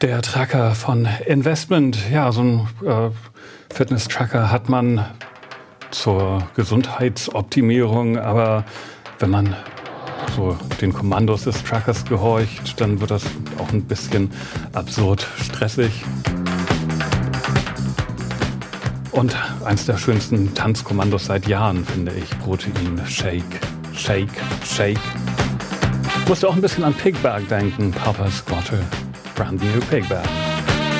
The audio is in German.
Der Tracker von Investment, ja, so ein Fitness-Tracker hat man zur Gesundheitsoptimierung, aber wenn man so den Kommandos des Trackers gehorcht, dann wird das auch ein bisschen absurd stressig. Und eins der schönsten Tanzkommandos seit Jahren, finde ich, Protein, Shake, Shake, Shake. Musste auch ein bisschen an Pigback denken, Papa's got a brand new Pigback.